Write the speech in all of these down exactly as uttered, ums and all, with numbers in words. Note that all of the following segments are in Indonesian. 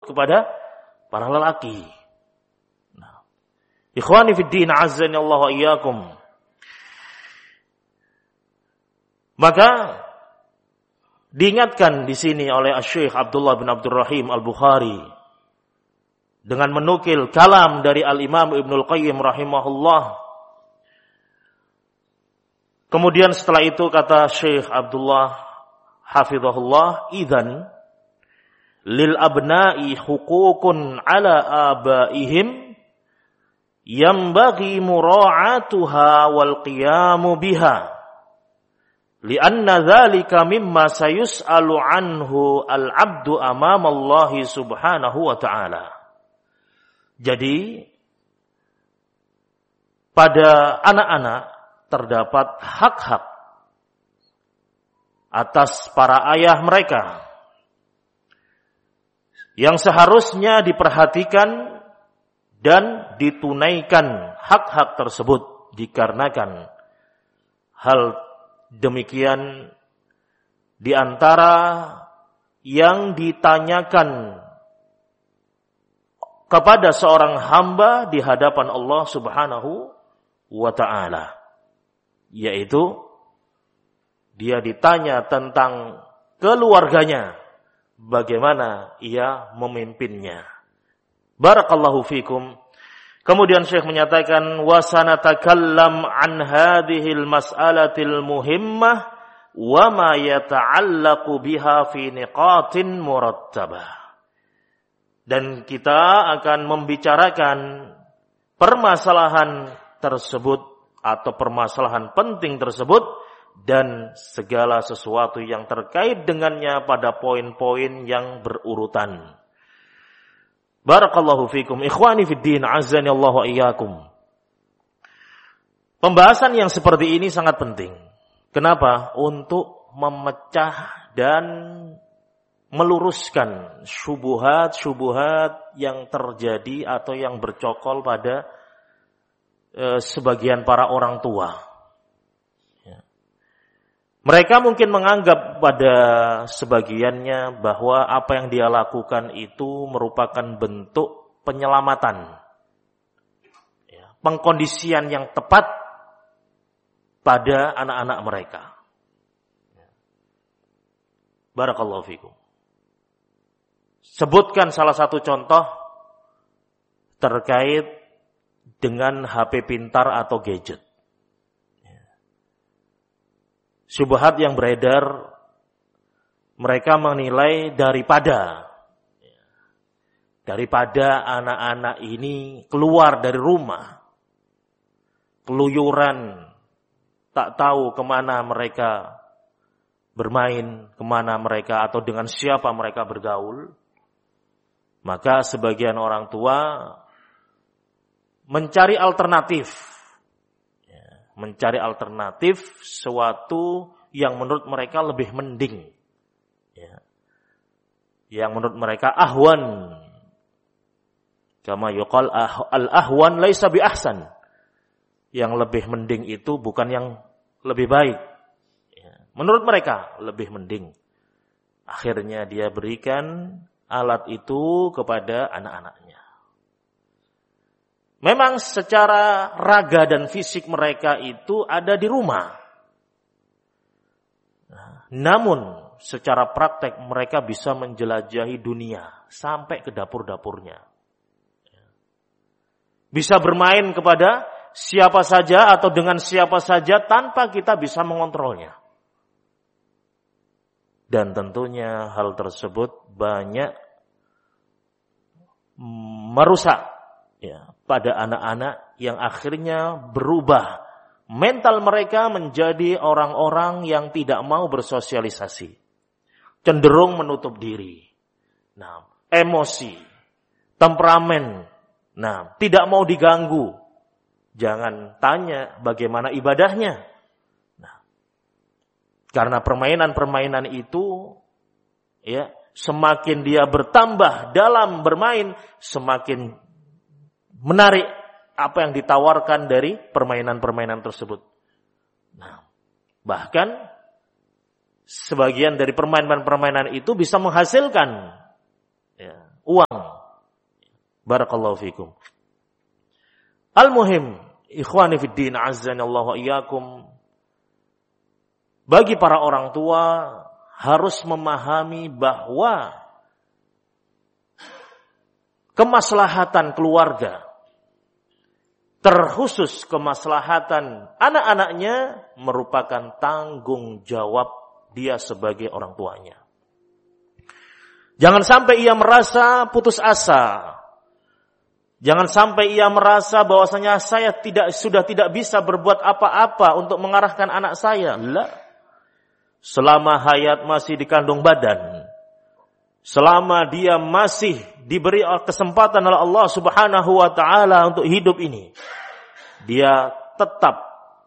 kepada para lelaki. Nah, ikhwani fid din, azzani Allah wa iyyakum. Maka diingatkan di sini oleh Syekh Abdullah bin Abdul Rahim Al-Bukhari dengan menukil kalam dari Al-Imam Ibnul Qayyim rahimahullah. Kemudian setelah itu kata Syekh Abdullah hafizahullah, idzan lil abna'i huququn ala abaihim yanbaghi mura'atuha wal qiyamu biha lianna dzalika mimma sayus'alu anhu al-'abdu amama Allah subhanahu wa ta'ala. Jadi pada anak-anak terdapat hak-hak atas para ayah mereka yang seharusnya diperhatikan dan ditunaikan hak-hak tersebut, dikarenakan hal demikian di antara yang ditanyakan kepada seorang hamba di hadapan Allah Subhanahu wa ta'ala, yaitu dia ditanya tentang keluarganya, bagaimana ia memimpinnya. Barakallahu fikum. Kemudian Syekh menyatakan wa sanatakallam an hadhil mas'alatil muhimmah wa ma yata'allaqu biha fi niqatin murattabah. Dan kita akan membicarakan permasalahan tersebut atau permasalahan penting tersebut dan segala sesuatu yang terkait dengannya pada poin-poin yang berurutan. Barakallahu fikum, ikhwani fid din, azani Allah wa iyyakum. Pembahasan yang seperti ini sangat penting. Kenapa? Untuk memecah dan meluruskan syubuhat-syubuhat yang terjadi atau yang bercokol pada e, sebagian para orang tua. Ya. Mereka mungkin menganggap pada sebagiannya bahwa apa yang dia lakukan itu merupakan bentuk penyelamatan, ya, pengkondisian yang tepat pada anak-anak mereka. Ya. Barakallahu fikum. Sebutkan salah satu contoh terkait dengan H P pintar atau gadget. Syubhat yang beredar, mereka menilai daripada daripada anak-anak ini keluar dari rumah, keluyuran, tak tahu kemana mereka bermain, kemana mereka atau dengan siapa mereka bergaul, maka sebagian orang tua mencari alternatif, ya, mencari alternatif sesuatu yang menurut mereka lebih mending, ya, yang menurut mereka ahwan, kama yuqal al-ahwan laisa bi ahsan, yang lebih mending itu bukan yang lebih baik, ya, menurut mereka lebih mending. Akhirnya dia berikan alat itu kepada anak-anaknya. Memang secara raga dan fisik mereka itu ada di rumah. Namun secara praktek mereka bisa menjelajahi dunia sampai ke dapur-dapurnya. Bisa bermain kepada siapa saja atau dengan siapa saja tanpa kita bisa mengontrolnya. Dan tentunya hal tersebut banyak merusak, ya, pada anak-anak yang akhirnya berubah mental mereka menjadi orang-orang yang tidak mau bersosialisasi, cenderung menutup diri, nah, emosi, temperamen, nah, tidak mau diganggu. Jangan tanya bagaimana ibadahnya. Karena permainan-permainan itu, ya, semakin dia bertambah dalam bermain, semakin menarik apa yang ditawarkan dari permainan-permainan tersebut. Nah, bahkan sebagian dari permainan-permainan itu bisa menghasilkan, ya, uang. Barakallahu fikum. Al-muhim, ikhwani fid din, azzanallahu wa iyyakum. Bagi para orang tua harus memahami bahwa kemaslahatan keluarga, terkhusus kemaslahatan anak-anaknya, merupakan tanggung jawab dia sebagai orang tuanya. Jangan sampai ia merasa putus asa. Jangan sampai ia merasa bahwasanya saya tidak sudah tidak bisa berbuat apa-apa untuk mengarahkan anak saya. La. Selama hayat masih dikandung badan, selama dia masih diberi kesempatan oleh Allah Subhanahu wa taala untuk hidup ini, dia tetap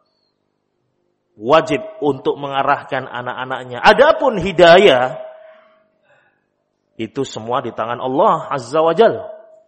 wajib untuk mengarahkan anak-anaknya. Adapun hidayah itu semua di tangan Allah Azza wa Jalla.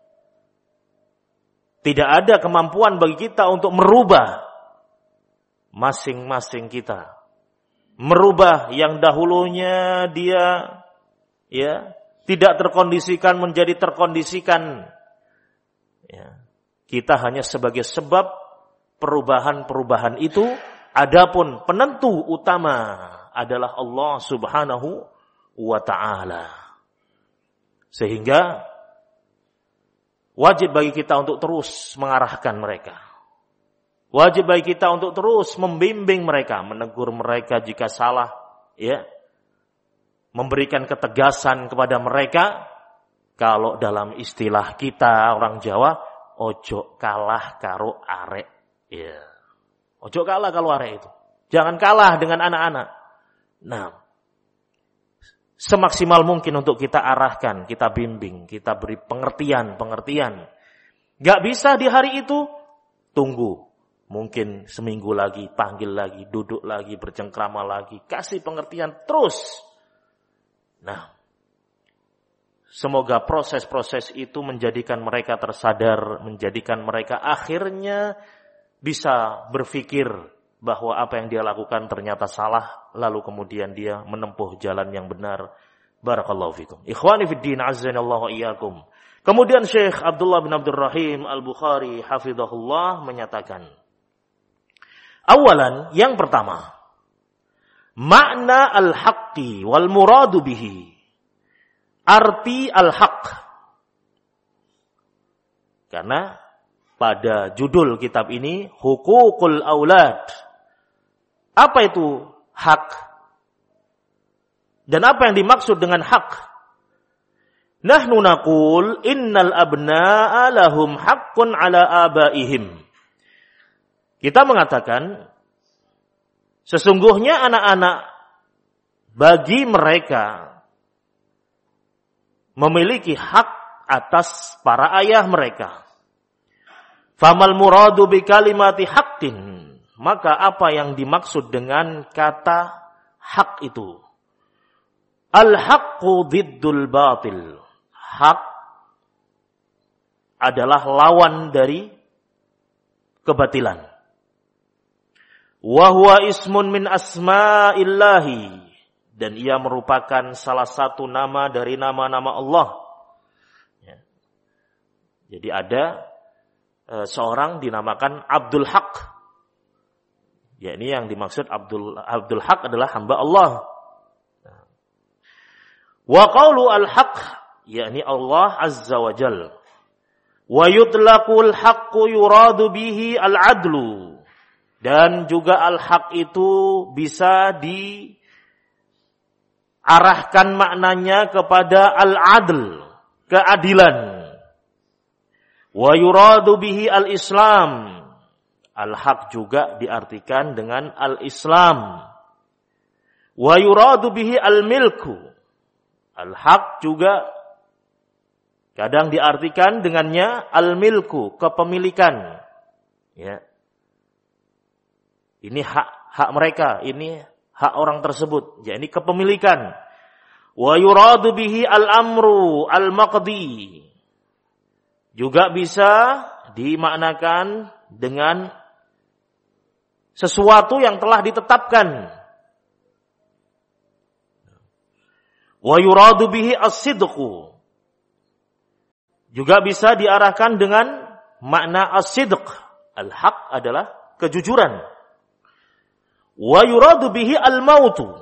Tidak ada kemampuan bagi kita untuk merubah masing-masing kita. Merubah yang dahulunya dia ya tidak terkondisikan menjadi terkondisikan. Ya. Kita hanya sebagai sebab perubahan-perubahan itu. Adapun penentu utama adalah Allah Subhanahu wa ta'ala. Sehingga wajib bagi kita untuk terus mengarahkan mereka. Wajib bagi kita untuk terus membimbing mereka, menegur mereka jika salah, ya. Memberikan ketegasan kepada mereka. Kalau dalam istilah kita orang Jawa, ojo kalah karo arek. Ya. Ojo kalah kalau arek itu. Jangan kalah dengan anak-anak. Nah, semaksimal mungkin untuk kita arahkan, kita bimbing, kita beri pengertian-pengertian. Gak bisa di hari itu, tunggu. Mungkin seminggu lagi, panggil lagi, duduk lagi, bercengkrama lagi. Kasih pengertian terus. Nah, semoga proses-proses itu menjadikan mereka tersadar, menjadikan mereka akhirnya bisa berpikir bahwa apa yang dia lakukan ternyata salah, lalu kemudian dia menempuh jalan yang benar. Barakallahu fikum. Ikhwani fid din, azzanallahu wa iyyakum. Kemudian Syekh Abdullah bin Abdul Rahim Al-Bukhari hafizahullah menyatakan, awalan, yang pertama, makna al-haqqi wal muradu bihi. Arti al-haq. Karena pada judul kitab ini, Huququl Aulad. Apa itu hak? Dan apa yang dimaksud dengan hak? Nahnu naqul innal abna'a lahum haqqun ala abaihim. Kita mengatakan, sesungguhnya anak-anak bagi mereka memiliki hak atas para ayah mereka. Famal muradu bi kalimati haqqin. Maka apa yang dimaksud dengan kata hak itu? Al-haqqu diddul batil. Hak adalah lawan dari kebatilan. Wa huwa ismun min asma'illahi. Dan ia merupakan salah satu nama dari nama-nama Allah. Ya. Jadi ada e, seorang dinamakan Abdul Haq. Ya, ini yang dimaksud Abdul Abdul Haq adalah hamba Allah. Wa qawlu al-haq, yakni Allah Azza wa Jal. Wa yutlaqul haqqu yuradu bihi al-adlu. Dan juga al-haq itu bisa diarahkan maknanya kepada al-adl, keadilan. Wa yuradu bihi al-islam. Al-haq juga diartikan dengan al-islam. Wa yuradu bihi al-milku. Al-haq juga kadang diartikan dengannya al-milku, kepemilikan. Ya. Ini hak hak mereka, ini hak orang tersebut. Ya, ini kepemilikan. Wa yuradu bihi al-amru al-maqdi. Juga bisa dimaknakan dengan sesuatu yang telah ditetapkan. Wa yuradu bihi as-sidqu. Juga bisa diarahkan dengan makna as-sidq. Al-haq adalah kejujuran. Wa yuradu bihi al-mautu.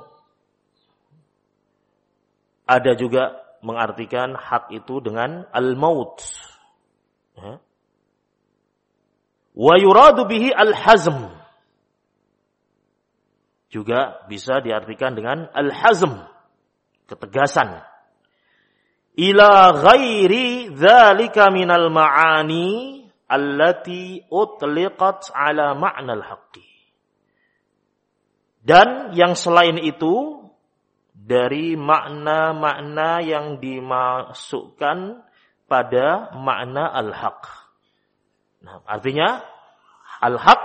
Ada juga mengartikan hak itu dengan al-maut. Wa yuradu bihi al-hazm. Juga bisa diartikan dengan al-hazm, ketegasan. Ila ghairi dzalika minal ma'ani allati utliqat ala ma'nal haqqi. Dan yang selain itu dari makna-makna yang dimasukkan pada makna al-haq. Nah, artinya al-haq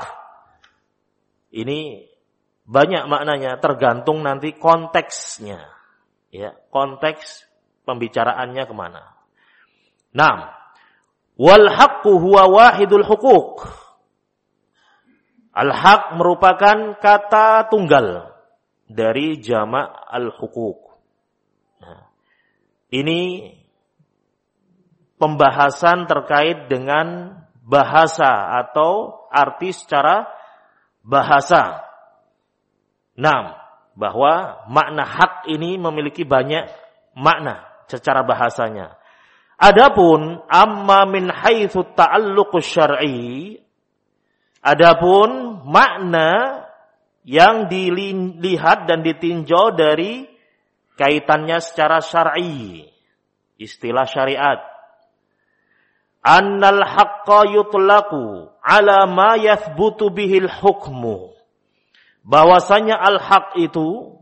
ini banyak maknanya, tergantung nanti konteksnya. Ya, konteks pembicaraannya kemana. Nah, wal haqqu huwa wahidul huquq. Al-haq merupakan kata tunggal dari jamak al-huquq. Nah, ini pembahasan terkait dengan bahasa atau arti secara bahasa. Nah, bahwa makna hak ini memiliki banyak makna secara bahasanya. Adapun amma min haitsu ta'alluqus syar'i, adapun makna yang dilihat dan ditinjau dari kaitannya secara syar'i, istilah syariat. Annal haqqa yutlaqu ala ma yathbutu bihil hukmu. Bahwasanya al-haq itu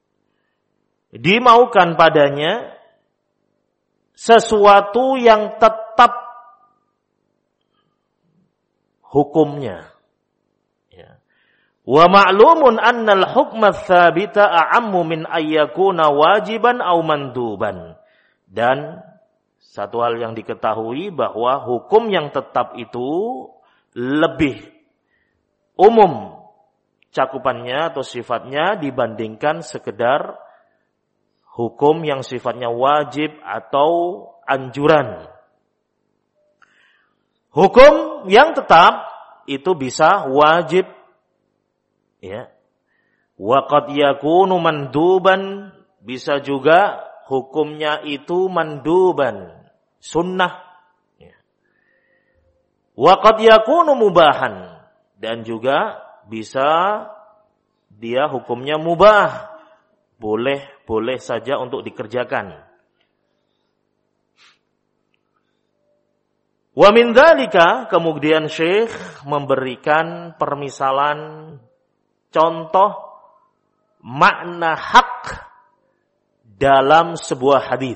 dimaukan padanya sesuatu yang tetap hukumnya. Ya. Wa ma'lumun annal hukma tsabita a'ammu min ayyakuna wajiban aw manduban. Dan satu hal yang diketahui bahwa hukum yang tetap itu lebih umum cakupannya atau sifatnya dibandingkan sekedar hukum yang sifatnya wajib atau anjuran. Hukum yang tetap itu bisa wajib, ya. Wa qad yakunu manduban, bisa juga hukumnya itu manduban, sunnah. Ya. Wa qad yakunu mubahan, dan juga bisa dia hukumnya mubah, boleh boleh saja untuk dikerjakan. Wa min dzalika, kemudian Syekh memberikan permisalan contoh makna hak dalam sebuah hadis.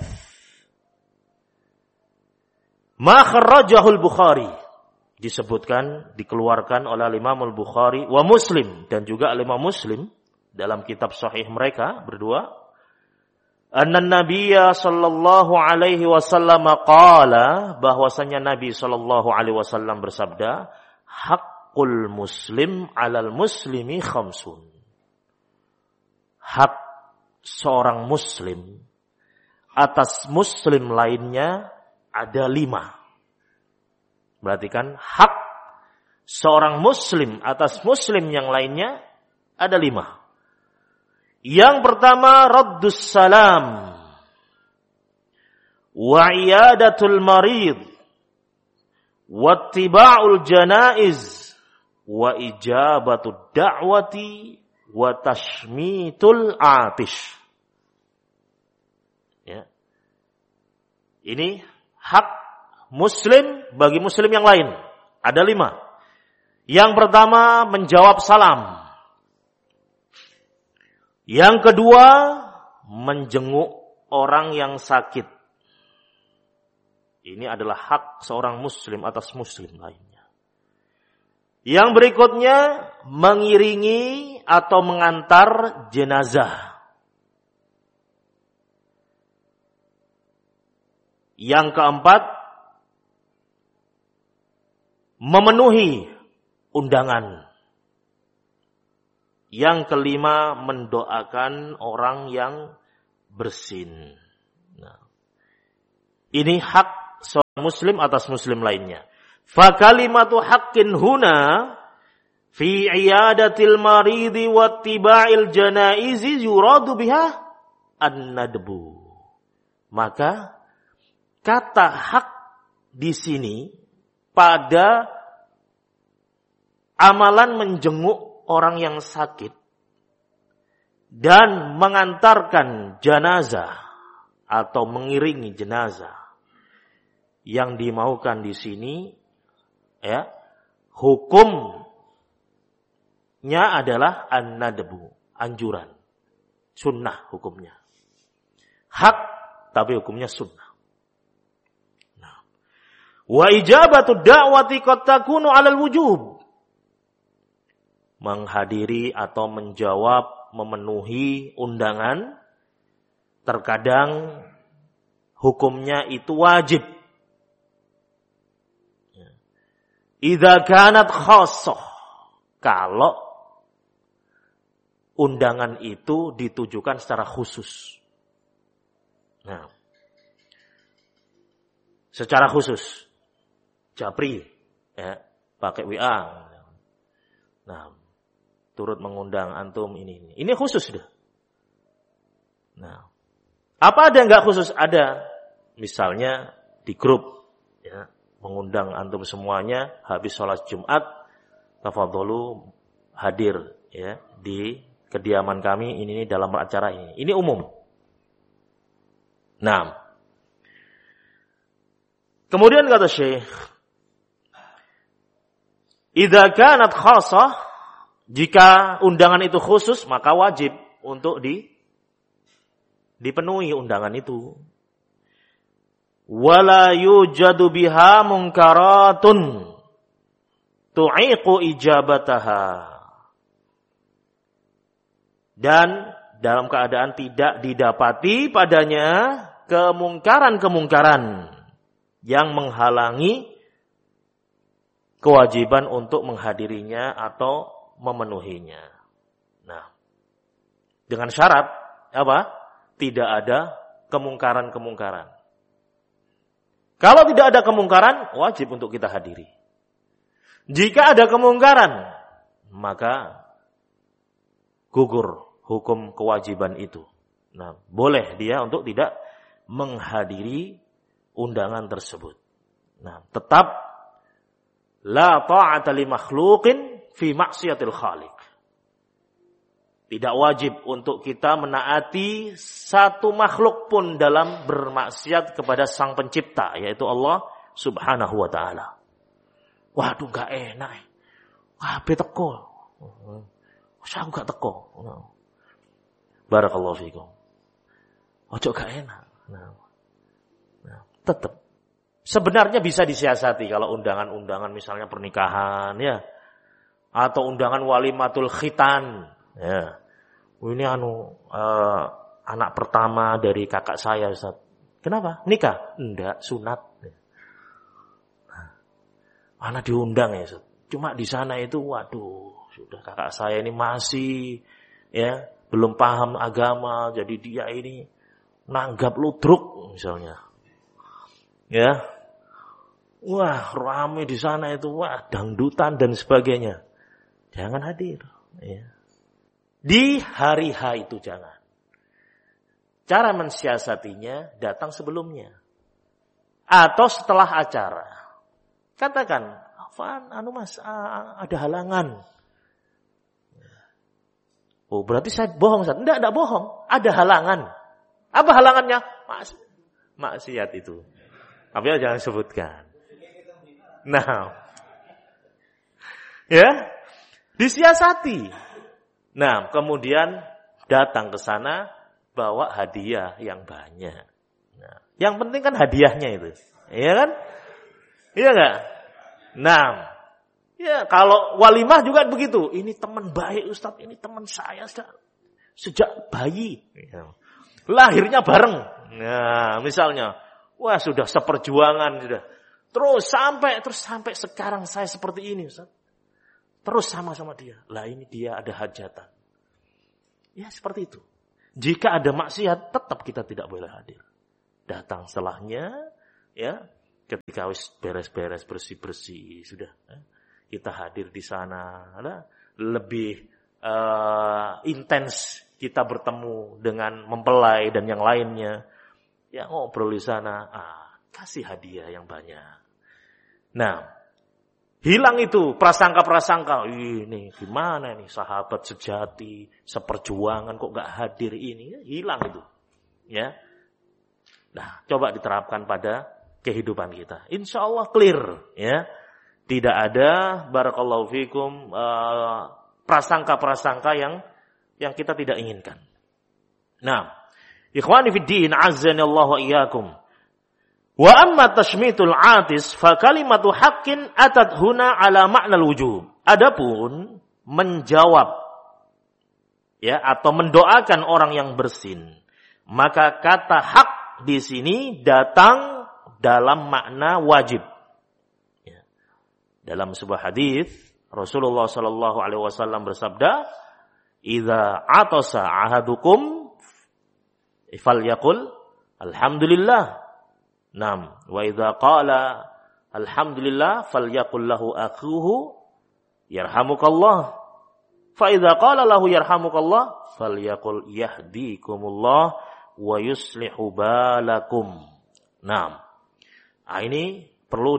Ma kharrajahul Bukhari, disebutkan, dikeluarkan oleh Imam Al-Bukhari wa Muslim, dan juga Imam Muslim dalam kitab sahih mereka berdua. Anna Nabiyya sallallahu alaihi wasallam qala, bahwasanya Nabi sallallahu alaihi wasallam bersabda, haqqul muslim 'alal muslimi khamsun. Hak seorang muslim atas muslim lainnya ada lima. Berarti kan hak seorang muslim atas muslim yang lainnya ada lima. Yang pertama, raddus salam, wa iyadatul marid, wa ittiba'ul janaiz, wa ijabatud da'wati, wa tashmitul atish. Ya. Ini hak muslim bagi muslim yang lain. Ada lima. Yang pertama, menjawab salam. Yang kedua, menjenguk orang yang sakit. Ini adalah hak seorang muslim atas muslim lainnya. Yang berikutnya, mengiringi atau mengantar jenazah. Yang keempat, memenuhi undangan. Yang kelima, mendoakan orang yang bersin. Nah, ini hak muslim atas muslim lainnya. Fa kalimatu haqqin huna fi iyadatil maridi wa tiba'il janaizi yuradu biha an-nadbu. Maka kata hak di sini pada amalan menjenguk orang yang sakit dan mengantarkan jenazah atau mengiringi jenazah. Yang dimaukan di sini ya, hukumnya adalah an-nadbu, anjuran. Sunnah hukumnya. Hak tapi hukumnya sunnah. Nah. Wa ijabatu da'wati qad takunu 'alal wujub. Menghadiri atau menjawab, memenuhi undangan terkadang hukumnya itu wajib. Idza kanat khassah, kalau undangan itu ditujukan secara khusus. Nah, secara khusus, Japri, ya, pakai W A. Nah, turut mengundang antum ini, ini, ini khusus sudah. Nah, apa ada nggak khusus? Ada, misalnya di grup, ya. Mengundang antum semuanya habis sholat Jumat, tafadholu hadir ya di kediaman kami ini, ini dalam acara ini. Ini umum. Nah, kemudian kata Syekh, idza kanat khassah, jika undangan itu khusus maka wajib untuk di dipenuhi undangan itu. Wala yujadu biha munkaratun tu'iqu ijabataha. Dan dalam keadaan tidak didapati padanya kemungkaran-kemungkaran yang menghalangi kewajiban untuk menghadirinya atau memenuhinya. Nah, dengan syarat apa? Tidak ada kemungkaran-kemungkaran. Kalau tidak ada kemungkaran, wajib untuk kita hadiri. Jika ada kemungkaran, maka gugur hukum kewajiban itu. Nah, boleh dia untuk tidak menghadiri undangan tersebut. Nah, tetap la ta'ata li makhluqin fi maksiatil khaliq. Tidak wajib untuk kita menaati satu makhluk pun dalam bermaksiat kepada Sang Pencipta, yaitu Allah Subhanahu wa taala. Waduh, gak enak. Wah, be teko. Wes aku gak teko. Barakallahu fikum. Ojo gak enak. Nah. Nah, tetap sebenarnya bisa disiasati kalau undangan-undangan misalnya pernikahan ya, atau undangan walimatul khitan ya. Ini anu uh, anak pertama dari kakak saya, Ustaz. Kenapa? Nikah? Enggak, sunat. Nah, mana diundang ya, Ustaz? Cuma di sana itu, waduh, sudah kakak saya ini masih ya belum paham agama, jadi dia ini nanggap ludruk misalnya. Ya. Wah, ramai di sana itu, wah, dangdutan dan sebagainya. Jangan hadir, ya. Di hari H itu jangan. Cara mensiasatinya datang sebelumnya. Atau setelah acara. Katakan, Afan, anu mas, ada halangan. Oh, berarti saya bohong, Ustaz. Enggak, enggak bohong. Ada halangan. Apa halangannya? Mas, maksiat itu. Tapi ya jangan sebutkan. Nah. Ya. Disiasati. Nah, kemudian datang ke sana bawa hadiah yang banyak. Nah, yang penting kan hadiahnya itu. Iya kan? Iya enggak? Nah, ya kalau walimah juga begitu. Ini teman baik Ustaz, ini teman saya Ustaz. Sejak bayi. Lahirnya bareng. Nah, misalnya, wah sudah seperjuangan sudah. Terus sampai terus sampai sekarang saya seperti ini Ustaz. Terus sama-sama dia. Lah ini dia ada hajatan. Ya seperti itu. Jika ada maksiat, tetap kita tidak boleh hadir. Datang setelahnya, ya, Ketika wis beres-beres, bersih-bersih, sudah kita hadir di sana, ada lebih uh, intens kita bertemu dengan mempelai dan yang lainnya. Ya ngobrol di sana, ah, kasih hadiah yang banyak. Nah, hilang itu prasangka-prasangka, ini gimana nih sahabat sejati, seperjuangan kok gak hadir ini, hilang itu. Ya. Nah, coba diterapkan pada kehidupan kita. Insya Allah clear, ya. Tidak ada barakallahu fikum uh, prasangka-prasangka yang yang kita tidak inginkan. Nah, ikhwani fid din, azzanallahu wa iyyakum. Wa amma tashmitul atis fa kalimatu haqqin atat huna ala ma'nal wujub. Adapun menjawab ya atau mendoakan orang yang bersin, maka kata hak di sini datang dalam makna wajib. Ya. Dalam sebuah hadis Rasulullah sallallahu alaihi wasallam bersabda, "Idza atasa ahadukum falyaqul alhamdulillah." Naam, wa idza qala alhamdulillah falyaqul lahu akhuhu yarhamukallah. Fa idza qala lahu yarhamukallah falyaqul yahdikumullah wa yuslihu balakum. Naam. Nah, ini perlu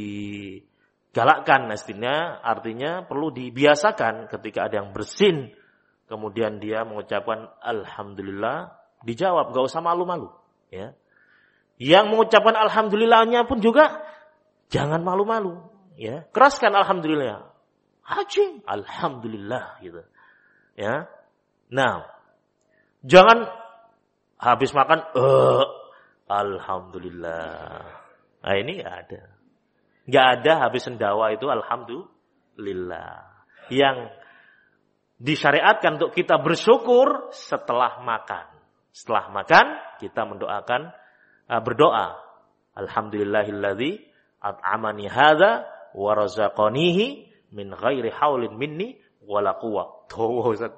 digalakkan, artinya, artinya perlu dibiasakan ketika ada yang bersin, kemudian dia mengucapkan alhamdulillah, dijawab, gak usah malu-malu. Ya. Yang mengucapkan alhamdulillahnya pun juga jangan malu-malu. Ya. Keraskan alhamdulillah. Haji, alhamdulillah gitu. Ya. Nah, jangan habis makan, eh, alhamdulillah. Nah ini nggak ada. Nggak ada habis sendawa itu alhamdulillah. Yang disyariatkan untuk kita bersyukur setelah makan. Setelah makan kita mendoakan, uh, berdoa. Alhamdulillahilladzi at'amani hadza wa razaqanihi min ghairi haulin minni wala quwwah. Tuh Ustaz.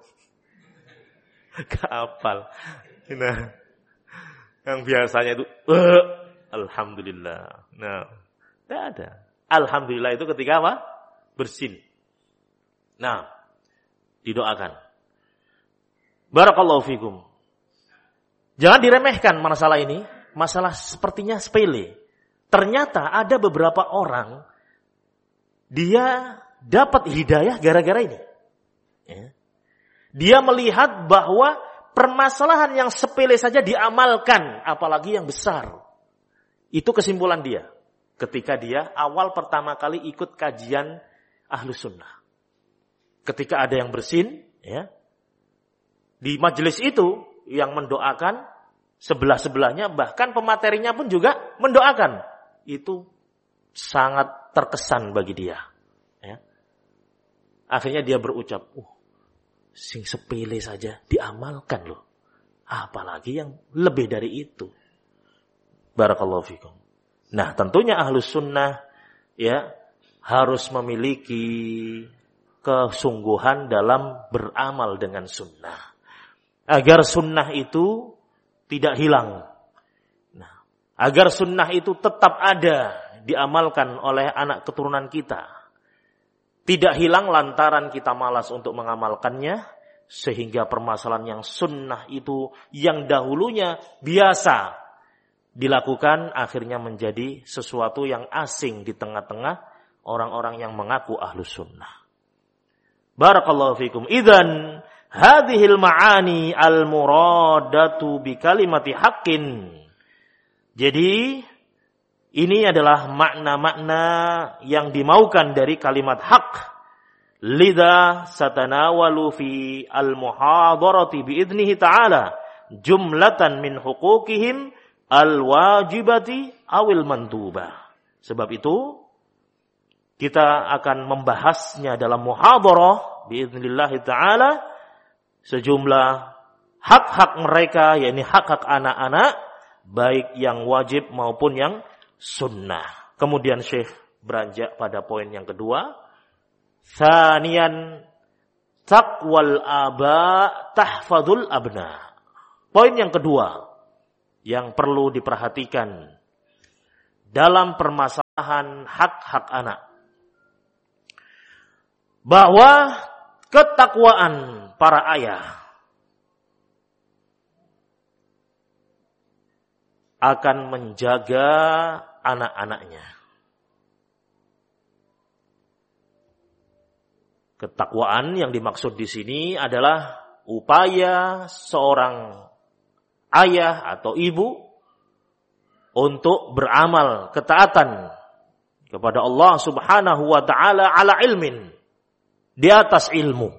Kapal. Nah, yang biasanya itu uh, alhamdulillah. Nah, tidak ada. Alhamdulillah itu ketika apa? Bersin. Nah, didoakan. Barakallahu fikum. Jangan diremehkan masalah ini. Masalah sepertinya sepele. Ternyata ada beberapa orang, dia dapat hidayah gara-gara ini. Ya. Dia melihat bahwa permasalahan yang sepele saja diamalkan, apalagi yang besar. Itu kesimpulan dia ketika dia awal pertama kali ikut kajian Ahlus Sunnah. Ketika ada yang bersin, ya, di majelis itu yang mendoakan sebelah-sebelahnya, bahkan pematerinya pun juga mendoakan. Itu sangat terkesan bagi dia. Ya. Akhirnya dia berucap, uh, sing sepele saja diamalkan loh. Apalagi yang lebih dari itu. Barakallahu fikum. Nah, tentunya Ahlus Sunnah ya harus memiliki kesungguhan dalam beramal dengan sunnah. Agar sunnah itu tidak hilang. Nah, agar sunnah itu tetap ada, diamalkan oleh anak keturunan kita. Tidak hilang lantaran kita malas untuk mengamalkannya, sehingga permasalahan yang sunnah itu yang dahulunya biasa dilakukan akhirnya menjadi sesuatu yang asing di tengah-tengah orang-orang yang mengaku Ahlus Sunnah. Barakallahu fikum. Idzan hadhil ma'ani al-muradatu bi kalimati haqqin. Jadi ini adalah makna-makna yang dimaukan dari kalimat hak. Lidza satanawalu fi al-muhadarati bi idnihi ta'ala jumlatan min huquqihim al-wajibati awil mandubah. Sebab itu kita akan membahasnya dalam muhadarah biidznillah ta'ala sejumlah hak-hak mereka, yakni hak-hak anak-anak baik yang wajib maupun yang sunnah. Kemudian Syekh beranjak pada poin yang kedua, tsaniyan taqwal aba tahfadzul abna. Poin yang kedua yang perlu diperhatikan dalam permasalahan hak-hak anak. Bahwa ketakwaan para ayah akan menjaga anak-anaknya. Ketakwaan yang dimaksud di sini adalah upaya seorang ayah atau ibu untuk beramal ketaatan kepada Allah Subhanahu wa taala ala ilmin, di atas ilmu.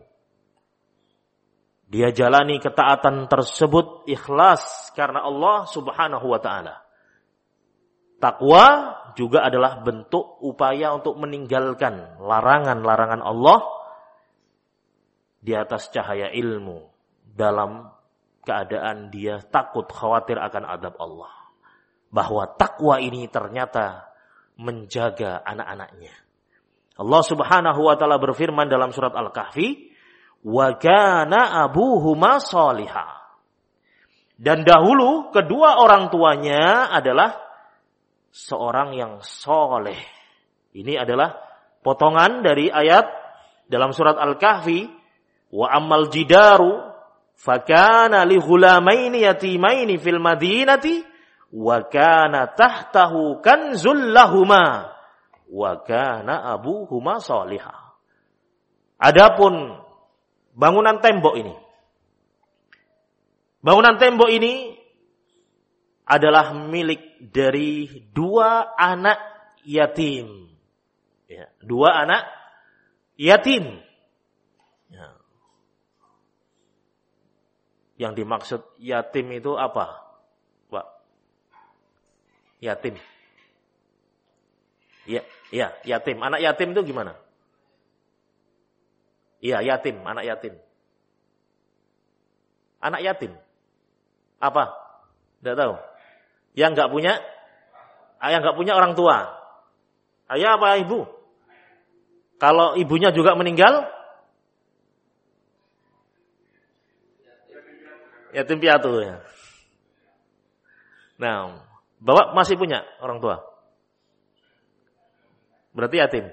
Dia jalani ketaatan tersebut ikhlas karena Allah Subhanahu wa taala. Takwa juga adalah bentuk upaya untuk meninggalkan larangan-larangan Allah di atas cahaya ilmu, dalam keadaan dia takut khawatir akan azab Allah. Bahwa takwa ini ternyata menjaga anak-anaknya. Allah Subhanahu wa taala berfirman dalam surat Al-Kahfi, "Wa kana abuhuma shaliha." Dan dahulu kedua orang tuanya adalah seorang yang soleh. Ini adalah potongan dari ayat dalam surat Al-Kahfi, "Wa ammal jidaru fakana li ghulamaini yatimaini fil madinati wa kana tahtahu kanzul lahuma wa kana abuhuma shaliha." Adapun bangunan tembok ini, bangunan tembok ini adalah milik dari dua anak yatim. Ya, dua anak yatim. Ya. Yang dimaksud yatim itu apa, Pak? Yatim. Ya, ya, yatim. Anak yatim itu gimana? Iya, yatim, anak yatim. Anak yatim. Apa? Tidak tahu. Yang enggak punya, yang enggak punya orang tua. Ayah apa ibu? Kalau ibunya juga meninggal, yatim piatu ya. Nah, Bapak masih punya orang tua? Berarti yatim.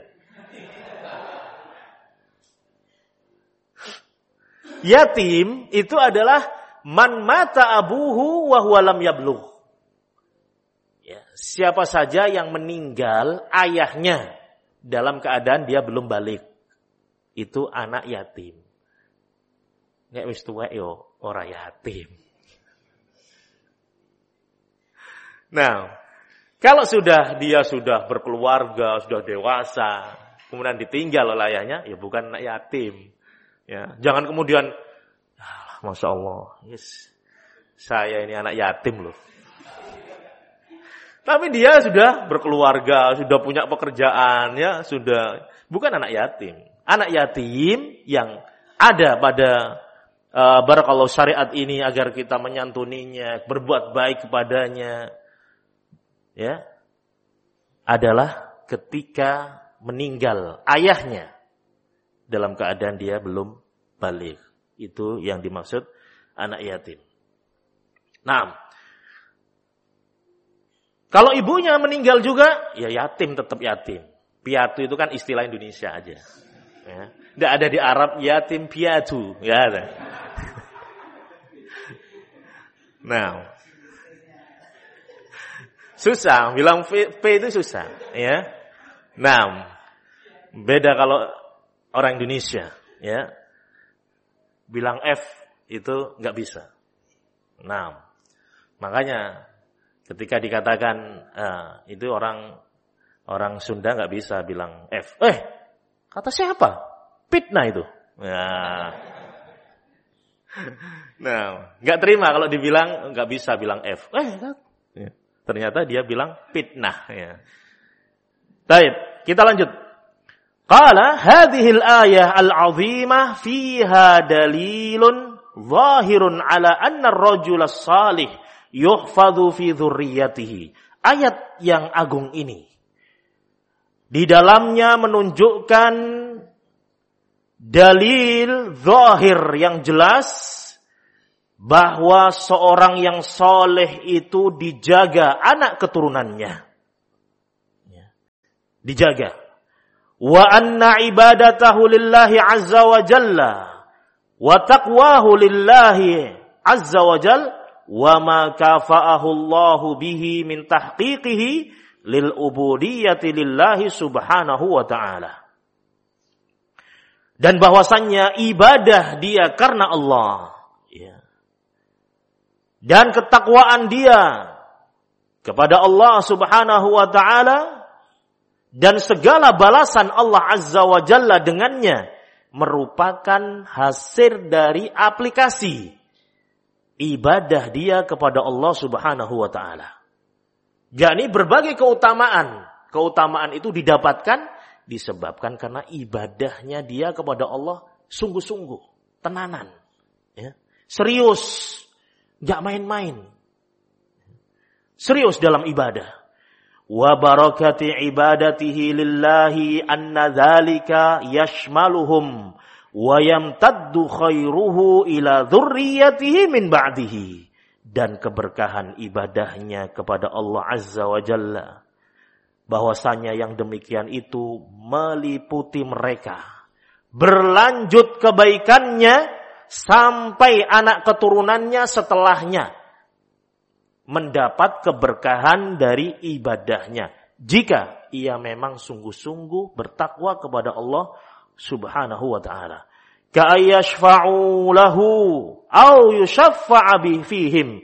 Yatim itu adalah man mata abuhu wa huwa lam yablugh. Ya, siapa saja yang meninggal ayahnya dalam keadaan dia belum balik, itu anak yatim. Nek wis tuwek yo ora yatim. Nah, kalau sudah dia sudah berkeluarga, sudah dewasa, kemudian ditinggal oleh ayahnya, ya bukan anak yatim. Ya, jangan kemudian, ah, masya Allah, yes, saya ini anak yatim loh. Tapi dia sudah berkeluarga, sudah punya pekerjaan, ya sudah, bukan anak yatim. Anak yatim yang ada pada uh, barakallahu syariat ini agar kita menyantuninya, berbuat baik kepadanya, ya, adalah ketika meninggal ayahnya dalam keadaan dia belum balik. Itu yang dimaksud anak yatim. Nah, kalau ibunya meninggal juga, ya yatim tetap yatim. Piatu itu kan istilah Indonesia aja. Ya. Tidak ada di Arab yatim piatu. Ya ada. Nah, susah, bilang P, P itu susah. Ya. Nah, beda kalau orang Indonesia, ya, bilang F itu nggak bisa. Nah, makanya ketika dikatakan uh, itu orang orang Sunda nggak bisa bilang F. Eh, kata siapa? Fitnah itu. Ya. Nah, nggak terima kalau dibilang nggak bisa bilang F. Eh, ya. Ternyata dia bilang fitnah. Ya. Baik, kita lanjut. Qala hadhil ayah al-'azimah fiha dalilun zahirun ala anna ar-rajula as-salih yuhfadhu fi dzurriyyatihi. Ayat yang agung ini di dalamnya menunjukkan dalil zahir yang jelas bahwa seorang yang soleh itu dijaga anak keturunannya. dijaga. Wa anna ibadatahu lillahi azza wa jalla wa taqwahu lillahi azza wa jalla wa ma kafa'ahu Allahu bihi min tahqiqihi lil ubudiyyati lillahi subhanahu wa ta'ala. Dan bahwasannya ibadah dia karena Allah, ya. Dan ketakwaan dia kepada Allah subhanahu wa ta'ala dan segala balasan Allah azza wa jalla dengannya merupakan hasil dari aplikasi ibadah dia kepada Allah subhanahu wa ta'ala. Jadi berbagai keutamaan, keutamaan itu didapatkan disebabkan karena ibadahnya dia kepada Allah sungguh-sungguh, tenanan, ya. Serius, gak main-main. Serius dalam ibadah. Wa barakati ibadatihi lillahi anna dzalika yashmaluhum wa yamtaddu khairuhu ila dzurriyyatihi min ba'dihi. Dan keberkahan ibadahnya kepada Allah azza wa jalla, bahwasanya yang demikian itu meliputi mereka, berlanjut kebaikannya sampai anak keturunannya setelahnya mendapat keberkahan dari ibadahnya, jika ia memang sungguh-sungguh bertakwa kepada Allah subhanahu wa ta'ala. Ka'ayyashfa'u lahu au yushaffa'a fihim,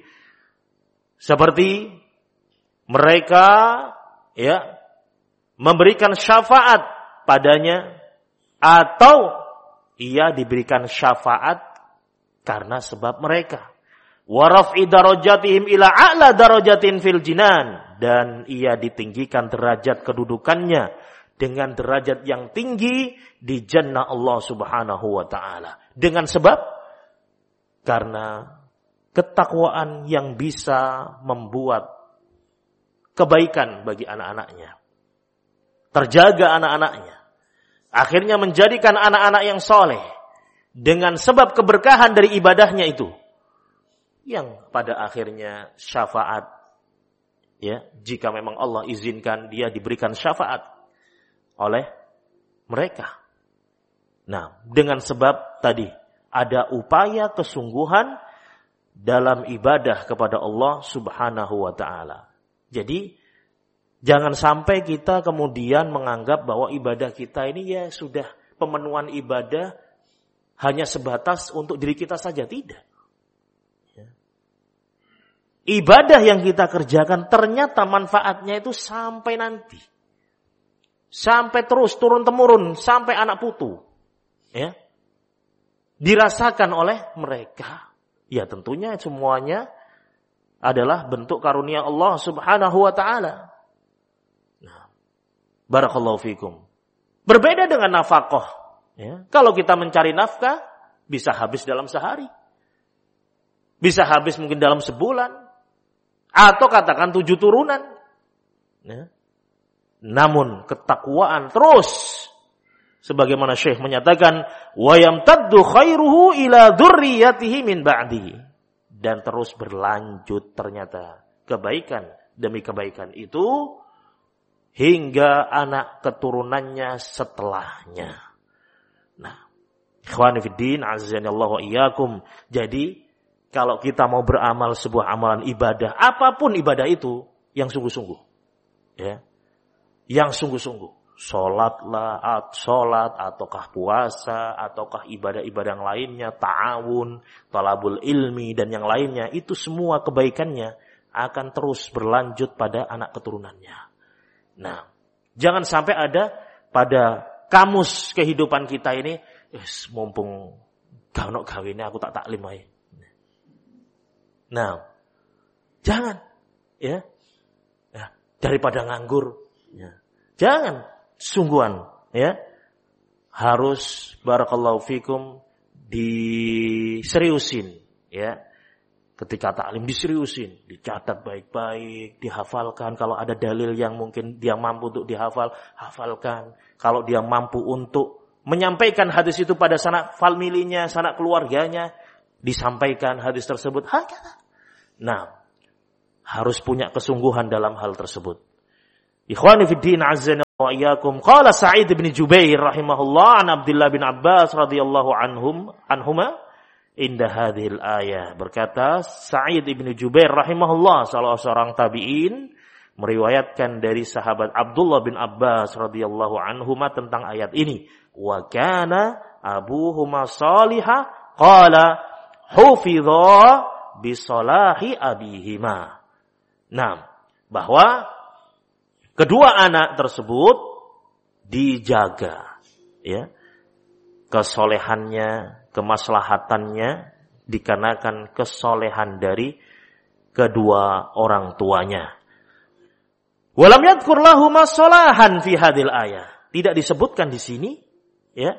seperti mereka, ya, memberikan syafaat padanya, atau ia diberikan syafaat karena sebab mereka. Wa raf'i darajatihim ila a'la darajatin fil jinan, dan ia ditinggikan derajat kedudukannya dengan derajat yang tinggi di jannah Allah subhanahu wa ta'ala. Dengan sebab karena ketakwaan yang bisa membuat kebaikan bagi anak-anaknya, terjaga anak-anaknya, akhirnya menjadikan anak-anak yang soleh dengan sebab keberkahan dari ibadahnya itu, yang pada akhirnya syafaat, ya, jika memang Allah izinkan dia diberikan syafaat oleh mereka. Nah, dengan sebab tadi ada upaya kesungguhan dalam ibadah kepada Allah subhanahu wa ta'ala. Jadi jangan sampai kita kemudian menganggap bahwa ibadah kita ini ya sudah pemenuhan ibadah hanya sebatas untuk diri kita saja. Tidak. Ya. Ibadah yang kita kerjakan ternyata manfaatnya itu sampai nanti. Sampai terus turun-temurun, sampai anak putu. Ya. Dirasakan oleh mereka. Ya tentunya semuanya adalah bentuk karunia Allah subhanahu wa ta'ala. Nah, barakallahu fikum. Berbeda dengan nafkah. Ya. Kalau kita mencari nafkah, bisa habis dalam sehari. Bisa habis mungkin dalam sebulan. Atau katakan tujuh turunan. Ya. Namun ketakwaan terus. Sebagaimana Syekh menyatakan, wa yamtaddu khairuhu ila dzurriyyatihi min ba'di. Dan terus berlanjut ternyata kebaikan demi kebaikan itu hingga anak keturunannya setelahnya. Nah, ikhwani fiddin, azanillahu wa iyyakum. Jadi kalau kita mau beramal sebuah amalan ibadah, apapun ibadah itu, yang sungguh-sungguh, ya, yang sungguh-sungguh. Sholatlah, at, sholat, ataukah puasa, ataukah ibadah-ibadah yang lainnya, ta'awun, talabul ilmi, dan yang lainnya, itu semua kebaikannya akan terus berlanjut pada anak keturunannya. Nah, jangan sampai ada pada kamus kehidupan kita ini, yes, mumpung gaunok gawene aku tak taklim aja. Nah, jangan, ya, ya daripada nganggur, ya, jangan. Sungguhan, ya, harus barakallahu fikum diseriusin, ya. Ketika taklim diseriusin, dicatat baik-baik, dihafalkan. Kalau ada dalil yang mungkin dia mampu untuk dihafal, hafalkan. Kalau dia mampu untuk menyampaikan hadis itu pada sanak familinya, sanak keluarganya, disampaikan hadis tersebut. Hakata. Nah, harus punya kesungguhan dalam hal tersebut. Ikhwani fiddin azza wa iyyakum. Qala Sa'id bin Jubair rahimahullah an Abdullah bin Abbas radhiyallahu anhum anhuma inda hadhil ayah. Berkata Sa'id bin Jubair rahimahullah, salah seorang tabi'in, meriwayatkan dari sahabat Abdullah bin Abbas radhiyallahu anhuma tentang ayat ini. Wa kana abuhuma salihah qala hufidha bi salahi abihima. Nah, bahwa kedua anak tersebut dijaga, ya, kesolehannya, kemaslahatannya dikarenakan kesolehan dari kedua orang tuanya. Walam yadhkur lahuma salahan fi hadhil ayah. Tidak disebutkan di sini, ya,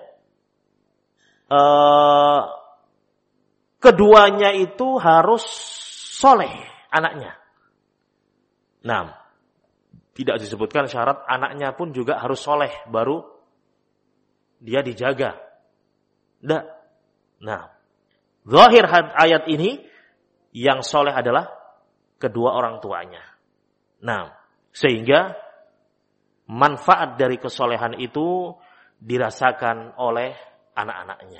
uh, keduanya itu harus soleh anaknya. Nah, tidak disebutkan syarat anaknya pun juga harus soleh baru dia dijaga. Tidak. Nah, zahir ayat ini yang soleh adalah kedua orang tuanya. Nah, sehingga manfaat dari kesolehan itu dirasakan oleh anak-anaknya.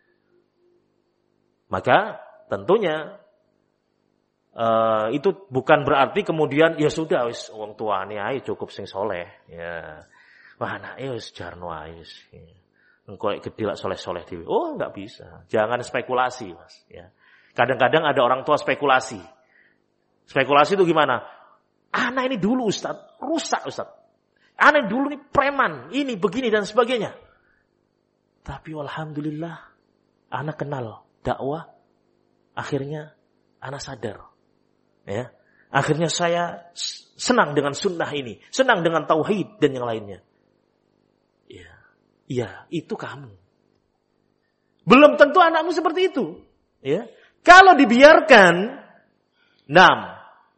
Maka tentunya uh, itu bukan berarti kemudian ya sudah wis wong tuane ae cukup sing soleh, ya. Wah anake wis jarno ae wis. Engko gede lak soleh-soleh dhewe. Oh, enggak bisa. Jangan spekulasi, Mas, ya. Kadang-kadang ada orang tua spekulasi. Spekulasi itu gimana? Anak ini dulu Ustaz, rusak Ustaz. Anak dulu ini preman, ini begini dan sebagainya. Tapi alhamdulillah anak kenal dakwah, akhirnya anak sadar. Ya. Akhirnya saya senang dengan sunnah ini, senang dengan tauhid dan yang lainnya. Ya, ya itu kamu. Belum tentu anakmu seperti itu. Ya. Kalau dibiarkan, enam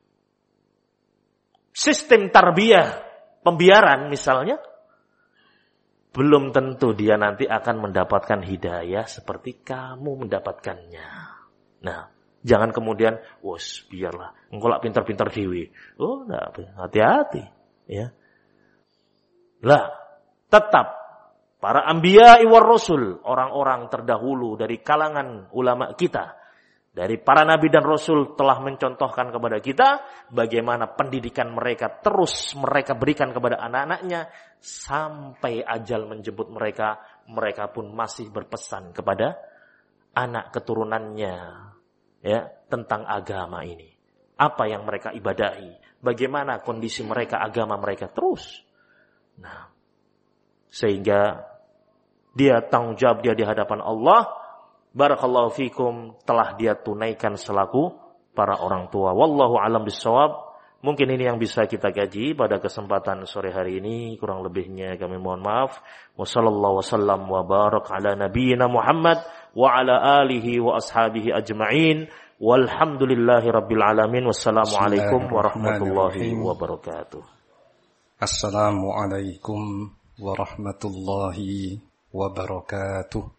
sistem tarbiyah, pembiaran misalnya, belum tentu dia nanti akan mendapatkan hidayah seperti kamu mendapatkannya. Nah, jangan kemudian, wos biarlah, engkau lah pintar-pintar dewi. Oh, enggak, hati-hati. Ya. Lah, tetap para anbiya war rasul, orang-orang terdahulu dari kalangan ulama kita, dari para nabi dan rasul telah mencontohkan kepada kita bagaimana pendidikan mereka terus mereka berikan kepada anak-anaknya sampai ajal menjemput mereka, mereka pun masih berpesan kepada anak keturunannya, ya, tentang agama ini. Apa yang mereka ibadahi, bagaimana kondisi mereka, agama mereka terus. Nah, sehingga dia tanggung jawab dia di hadapan Allah. Barakallahu fikum, telah dia tunaikan selaku para orang tua. Wallahu alam bissawab. Mungkin ini yang bisa kita kaji pada kesempatan sore hari ini. Kurang lebihnya kami mohon maaf. Wassallallahu wasallam wa barak ala nabiyyina Muhammad wa ala alihi wa ashabihi ajma'in. Walhamdulillahi rabbil alamin. Wassalamualaikum warahmatullahi wabarakatuh. Assalamualaikum warahmatullahi wabarakatuh.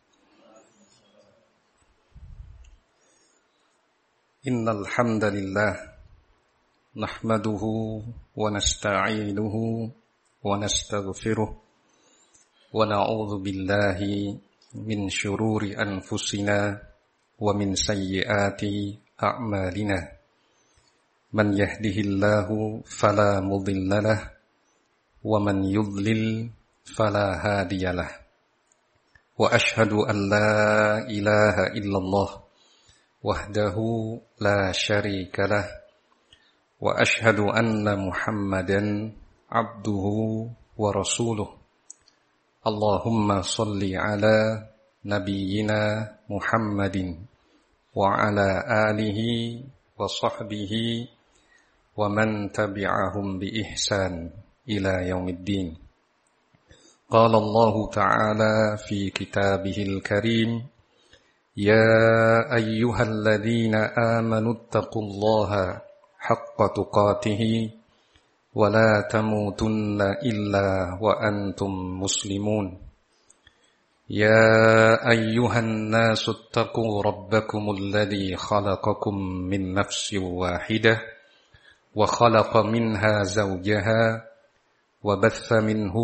Innal hamdalillah nahmaduhu wa nasta'inuhu wa nastaghfiruh wa na'udzu billahi min shururi anfusina wa min sayyiati a'malina. Man yahdihillahu fala mudilla lahu wa man yudlil fala hadiyalah. Wa ashhadu an la ilaha illallah wahdahu la syarika lah wa ashhadu anna Muhammadan abduhu wa rasuluh. Allahumma salli ala nabiyyina Muhammadin wa ala alihi wa sahbihi wa man tabi'ahum bi ihsan ila yaumiddin. Qala Allah ta'ala fi kitabihil karim, يا أيها الذين آمنوا اتقوا الله حق تقاته ولا تموتن إلا وأنتم مسلمون. يا أيها الناس اتقوا ربكم الذي خلقكم من نفس واحدة وخلق منها زوجها وبث منه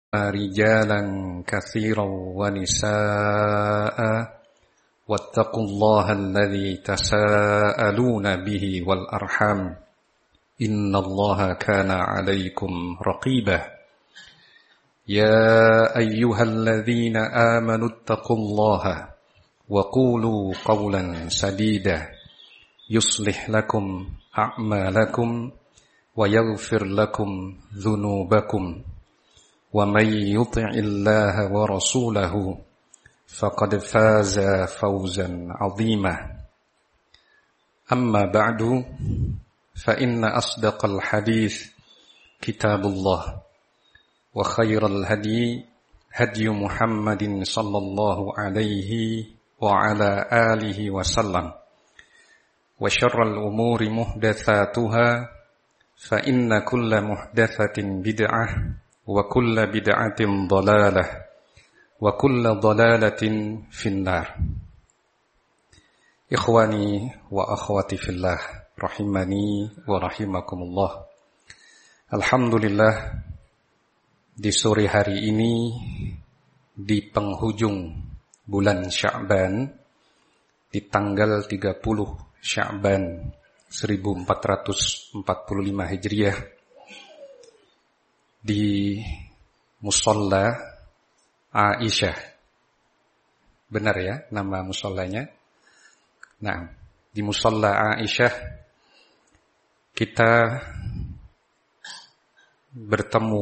رجالا كثيرا ونساء واتقوا الله الذي تساءلون به والأرحام إن الله كان عليكم رقيبا يا أيها الذين آمنوا اتقوا الله وقولوا قولا سديدا يصلح لكم أعمالكم ويغفر لكم ذنوبكم ومن يطع الله ورسوله فقد فاز فوزا عظيما أما بعد فإن أصدق الحديث كتاب الله وخير الهدي هدي محمد صلى الله عليه وعلى آله وسلم وشر الأمور محدثاتها فإن كل محدثة بدعة وكل بدعة ضلالة وكل ضلالة في النار إخواني وأخواتي في الله رحمني ورحمكم الله. Alhamdulillah, di sore hari ini di penghujung bulan Sya'ban di tanggal tiga puluh Sya'ban seribu empat ratus empat puluh lima Hijriah di Musalla Aisyah. Benar ya nama musallanya? Nah, di Musalla Aisyah kita bertemu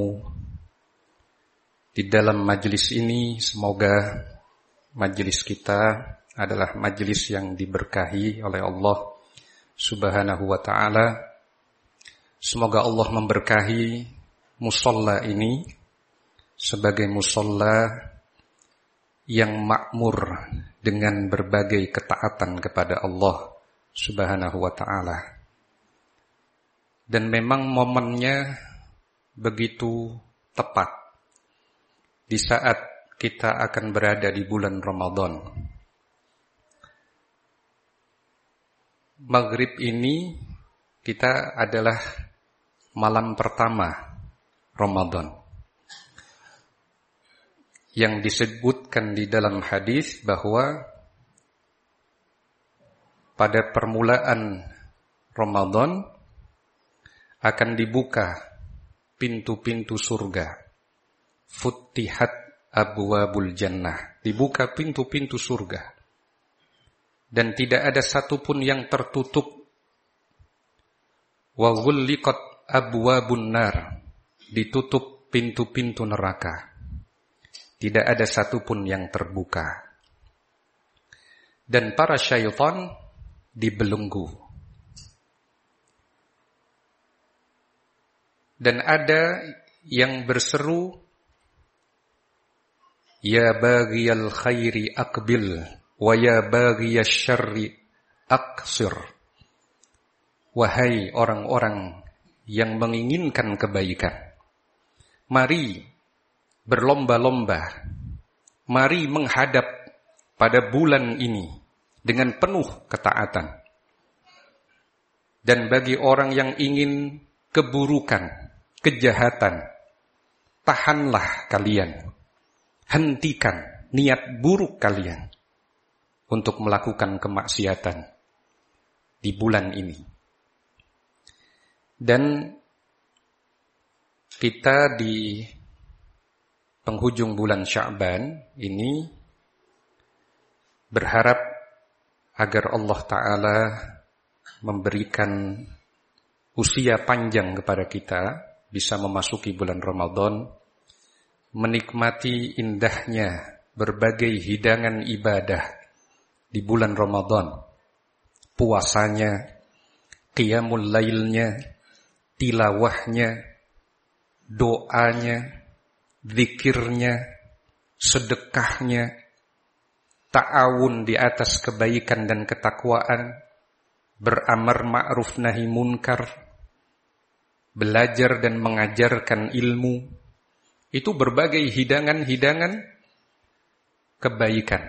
di dalam majelis ini. Semoga majelis kita adalah majelis yang diberkahi oleh Allah Subhanahu wa ta'ala. Semoga Allah memberkahi musalla ini sebagai musalla yang makmur dengan berbagai ketaatan kepada Allah Subhanahu wa ta'ala. Dan memang momennya begitu tepat di saat kita akan berada di bulan Ramadan. Maghrib ini kita adalah malam pertama Ramadan, yang disebutkan di dalam hadis bahwa pada permulaan Ramadan akan dibuka pintu-pintu surga. Futtihat abwabul jannah, dibuka pintu-pintu surga. Dan tidak ada satupun yang tertutup. Wa ghulliqat abwabun nar, ditutup pintu-pintu neraka. Tidak ada satupun yang terbuka. Dan para syaitan dibelenggu. Dan ada yang berseru, ya baghiyal khairi aqbil wa ya baghiyasy syarri aqsir. Wahai orang-orang yang menginginkan kebaikan, mari berlomba-lomba, mari menghadap pada bulan ini dengan penuh ketaatan. Dan bagi orang yang ingin keburukan, kejahatan, tahanlah kalian, hentikan niat buruk kalian untuk melakukan kemaksiatan di bulan ini. Dan kita di penghujung bulan Sya'ban ini berharap agar Allah Ta'ala memberikan usia panjang kepada kita, bisa memasuki bulan Ramadan, menikmati indahnya berbagai hidangan ibadah di bulan Ramadan, puasanya, qiyamul lailnya, tilawahnya, doanya, zikirnya, sedekahnya, ta'awun di atas kebaikan dan ketakwaan, beramar ma'ruf nahi munkar, belajar dan mengajarkan ilmu. Itu berbagai hidangan-hidangan kebaikan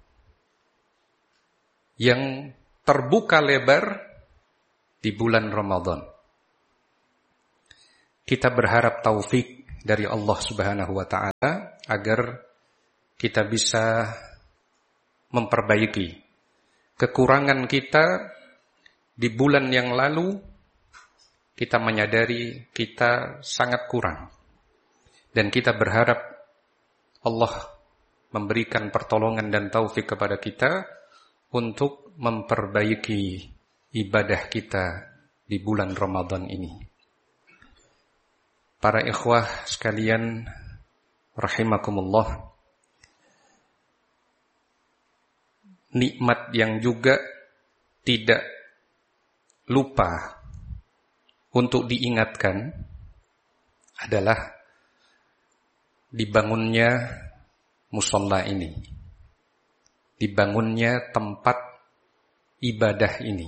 yang terbuka lebar di bulan Ramadan. Kita berharap taufik dari Allah Subhanahu wa taala agar kita bisa memperbaiki kekurangan kita di bulan yang lalu. Kita menyadari kita sangat kurang dan kita berharap Allah memberikan pertolongan dan taufik kepada kita untuk memperbaiki ibadah kita di bulan Ramadan ini. Para ikhwah sekalian rahimakumullah, nikmat yang juga tidak lupa untuk diingatkan adalah dibangunnya musholla ini, dibangunnya tempat ibadah ini.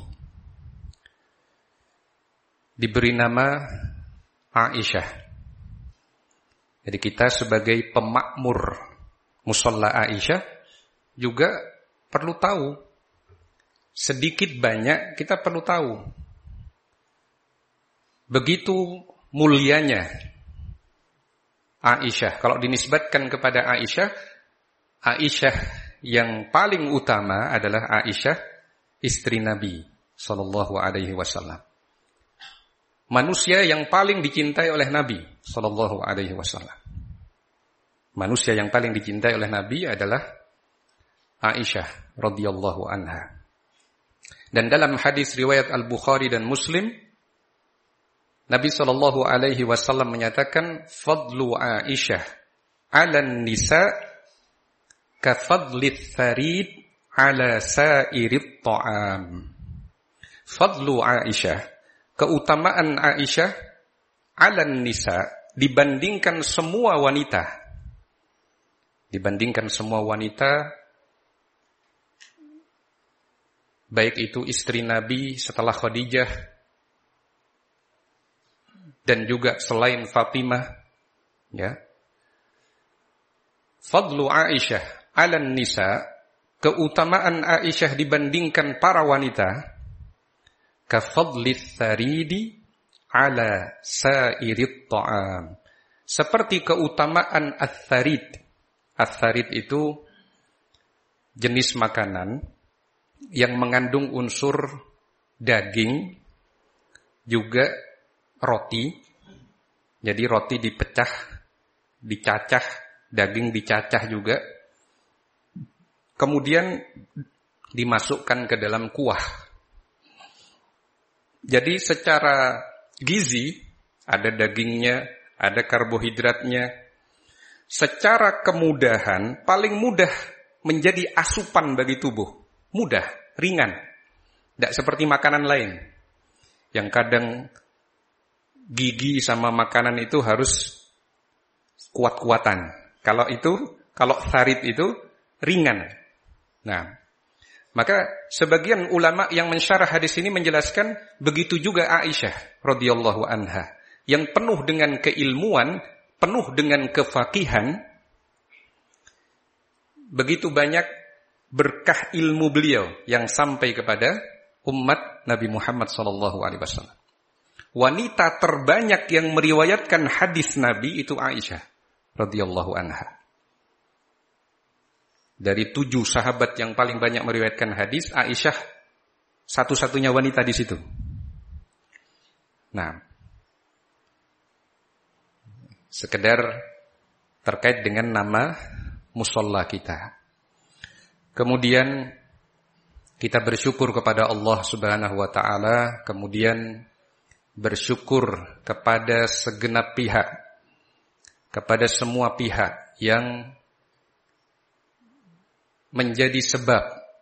Diberi nama Aisyah. Jadi kita sebagai pemakmur musholla Aisyah juga perlu tahu, sedikit banyak kita perlu tahu begitu mulianya Aisyah. Kalau dinisbatkan kepada Aisyah, Aisyah yang paling utama adalah Aisyah istri Nabi sallallahu alaihi wasallam. Manusia yang paling dicintai oleh Nabi sallallahu alaihi wasallam. Manusia yang paling dicintai oleh Nabi adalah Aisyah radhiyallahu anha. Dan dalam hadis riwayat Al-Bukhari dan Muslim, Nabi sallallahu alaihi wasallam menyatakan fadlu Aisyah 'alan nisa ka fadlits sarid 'ala sa'irit ta'am. Fadlu Aisyah, keutamaan Aisyah 'alan nisa, dibandingkan semua wanita. Dibandingkan semua wanita, baik itu istri Nabi setelah Khadijah dan juga selain Fatimah, ya. Fadlu Aisyah 'alan nisa, keutamaan Aisyah dibandingkan para wanita, ka fadlis saridi 'ala sa'irit ta'am. Seperti keutamaan ats-sarid. Ats-sarid itu jenis makanan yang mengandung unsur daging, juga roti. Jadi roti dipecah, dicacah, daging dicacah juga. Kemudian dimasukkan ke dalam kuah. Jadi secara gizi ada dagingnya, ada karbohidratnya. Secara kemudahan, paling mudah menjadi asupan bagi tubuh. Mudah, ringan. Tidak seperti makanan lain yang kadang gigi sama makanan itu harus kuat-kuatan. Kalau itu, kalau sarid itu ringan. Nah, maka sebagian ulama yang mensyarah hadis ini menjelaskan begitu juga Aisyah radhiyallahu anha yang penuh dengan keilmuan, penuh dengan kefakihan. Begitu banyak berkah ilmu beliau yang sampai kepada umat Nabi Muhammad sallallahu alaihi wasallam. Wanita terbanyak yang meriwayatkan hadis Nabi itu Aisyah radhiyallahu anha. Dari tujuh sahabat yang paling banyak meriwayatkan hadis, Aisyah satu-satunya wanita di situ. Nah, sekedar terkait dengan nama musholla kita. Kemudian kita bersyukur kepada Allah Subhanahu wa taala, kemudian bersyukur kepada segenap pihak, kepada semua pihak yang menjadi sebab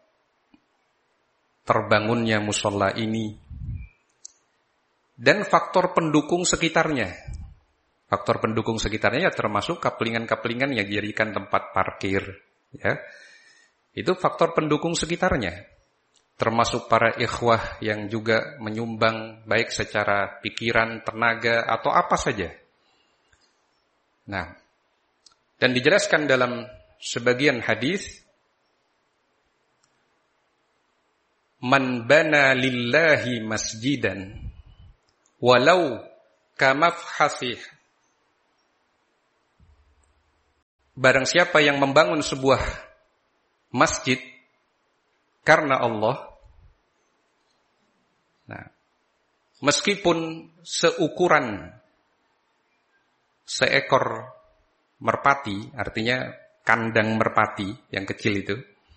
terbangunnya musholla ini, dan faktor pendukung sekitarnya. Faktor pendukung sekitarnya ya termasuk kaplingan-kaplingan yang dijadikan tempat parkir, ya. Itu faktor pendukung sekitarnya. Termasuk para ikhwah yang juga menyumbang baik secara pikiran, tenaga, atau apa saja. Nah, dan dijelaskan dalam sebagian hadis, man bana lillahi masjidan walau kamafhasih barang siapa yang membangun sebuah masjid karena Allah, nah, meskipun seukuran seekor merpati, artinya kandang merpati yang kecil itu,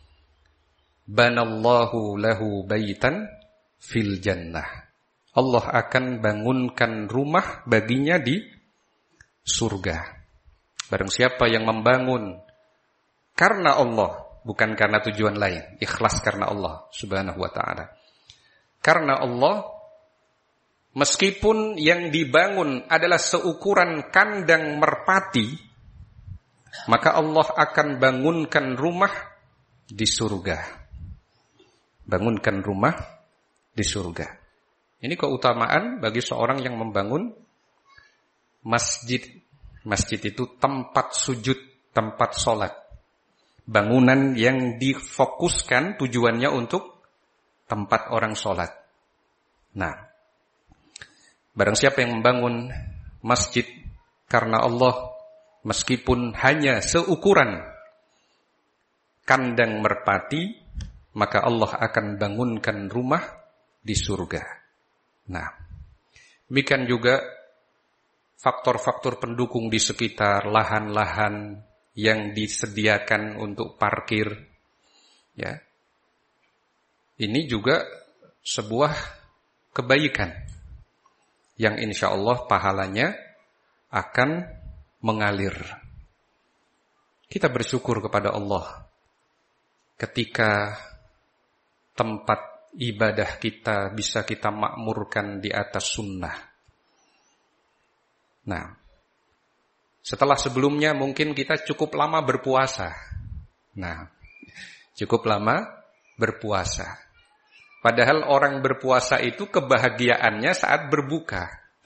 banallahu lahu baitan fil jannah, Allah akan bangunkan rumah baginya di surga. Barang siapa yang membangun karena Allah, bukan karena tujuan lain, ikhlas karena Allah subhanahu wa ta'ala. Karena Allah, meskipun yang dibangun adalah seukuran kandang merpati, maka Allah akan bangunkan rumah di surga. Bangunkan rumah di surga. Ini keutamaan bagi seorang yang membangun masjid. Masjid itu tempat sujud, tempat sholat. Bangunan yang difokuskan tujuannya untuk tempat orang sholat. Nah, barang siapa yang membangun masjid karena Allah, meskipun hanya seukuran kandang merpati, maka Allah akan bangunkan rumah di surga. Nah, demikian juga faktor-faktor pendukung di sekitar, lahan-lahan yang disediakan untuk parkir, ya. Ini juga sebuah kebaikan yang insya Allah pahalanya akan mengalir. Kita bersyukur kepada Allah ketika tempat ibadah kita bisa kita makmurkan di atas sunnah. Nah, setelah sebelumnya mungkin kita cukup lama berpuasa. Nah, cukup lama berpuasa. Padahal orang berpuasa itu kebahagiaannya saat berbuka.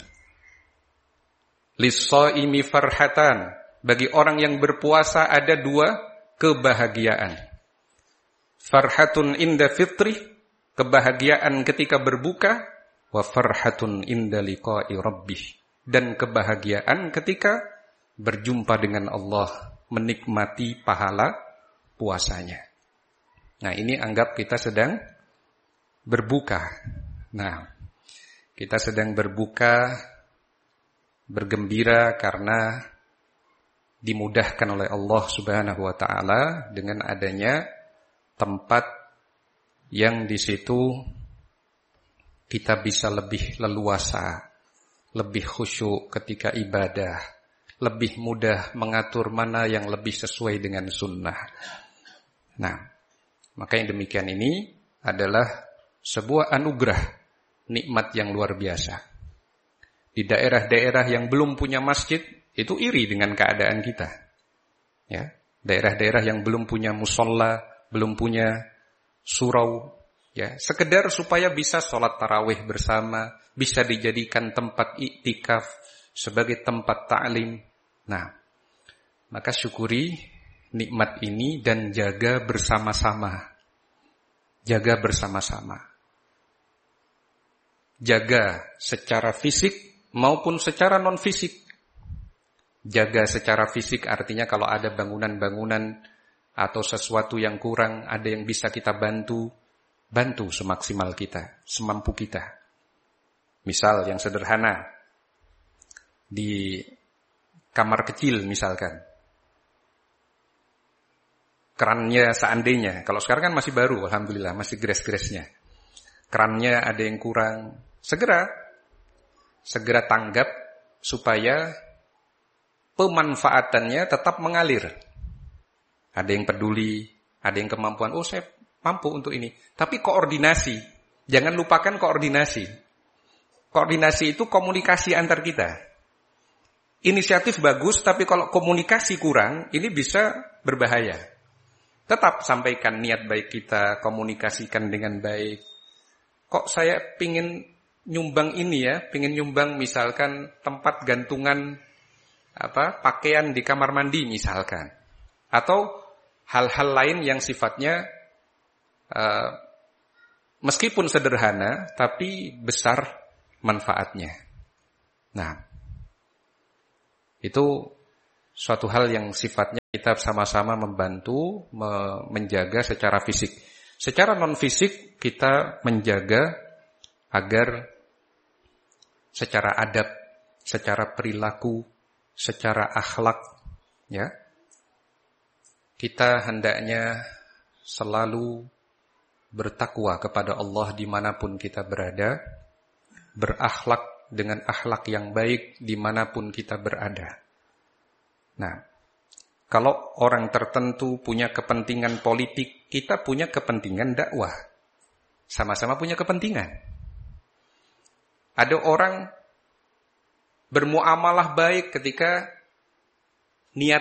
Lis-shaimi farhatan. Bagi orang yang berpuasa ada dua kebahagiaan. Farhatun inda fitri, kebahagiaan ketika berbuka, wa farhatun inda liqa'i rabbih. Dan kebahagiaan ketika berjumpa dengan Allah, menikmati pahala puasanya. Nah, ini anggap kita sedang berbuka. Nah, kita sedang berbuka, bergembira karena dimudahkan oleh Allah Subhanahu wa taala dengan adanya tempat yang di situ kita bisa lebih leluasa, lebih khusyuk ketika ibadah, lebih mudah mengatur mana yang lebih sesuai dengan sunnah. Nah, maka yang demikian ini adalah sebuah anugerah, nikmat yang luar biasa. Di daerah-daerah yang belum punya masjid, itu iri dengan keadaan kita. Ya, daerah-daerah yang belum punya musola, belum punya surau, ya, sekedar supaya bisa sholat tarawih bersama, bisa dijadikan tempat iktikaf sebagai tempat ta'lim. Nah, maka syukuri nikmat ini dan jaga bersama-sama. Jaga bersama-sama. Jaga secara fisik maupun secara non-fisik. Jaga secara fisik artinya kalau ada bangunan-bangunan atau sesuatu yang kurang, ada yang bisa kita bantu, bantu semaksimal kita, semampu kita. Misal yang sederhana, di kamar kecil misalkan, kerannya seandainya, kalau sekarang kan masih baru, alhamdulillah, masih gres-gresnya. Kerannya ada yang kurang, segera, segera tanggap supaya pemanfaatannya tetap mengalir. Ada yang peduli, ada yang kemampuan, oh saya mampu untuk ini. Tapi koordinasi, jangan lupakan koordinasi. Koordinasi itu komunikasi antar kita. Inisiatif bagus, tapi kalau komunikasi kurang, ini bisa berbahaya. Tetap sampaikan niat baik kita, komunikasikan dengan baik. Kok saya pingin nyumbang ini ya, pingin nyumbang misalkan tempat gantungan apa pakaian di kamar mandi misalkan. Atau hal-hal lain yang sifatnya uh, meskipun sederhana, tapi besar manfaatnya. Nah, itu suatu hal yang sifatnya kita sama-sama membantu menjaga secara fisik. Secara non-fisik kita menjaga agar secara adab, secara perilaku, secara akhlak, ya, kita hendaknya selalu bertakwa kepada Allah dimanapun kita berada, berakhlak dengan akhlak yang baik dimanapun kita berada. Nah, kalau orang tertentu punya kepentingan politik, kita punya kepentingan dakwah. Sama-sama punya kepentingan. Ada orang bermuamalah baik ketika niat